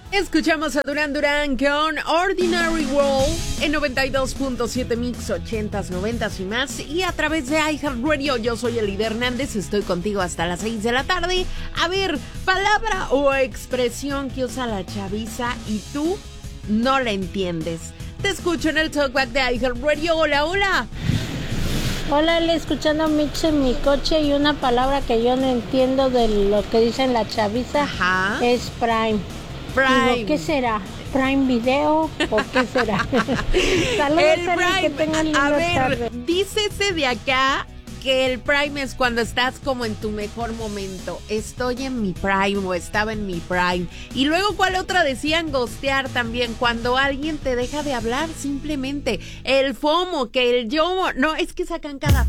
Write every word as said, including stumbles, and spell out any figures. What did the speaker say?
Escuchamos a Duran Duran con Ordinary World en noventa y dos punto siete Mix, ochentas, noventas y más. Y a través de iHeartRadio, yo soy Elida Hernández, estoy contigo hasta las seis de la tarde. A ver, palabra o expresión que usa la chaviza y tú no la entiendes. Te escucho en el Talkback de iHeartRadio. Hola, hola. Hola, le escuchando Mix en mi coche y una palabra que yo no entiendo de lo que dicen la chaviza. Ajá. Es Prime. Prime. Digo, ¿qué será? ¿Prime Video o qué será? Saludos, el Eli, Prime. que tengan linda A ver, tarde. dícese de acá que el Prime es cuando estás como en tu mejor momento. Estoy en mi Prime o estaba en mi Prime. Y luego, ¿cuál otra decían? Ghostear también. Cuando alguien te deja de hablar, simplemente. El FOMO, que el YOMO. No, es que sacan cada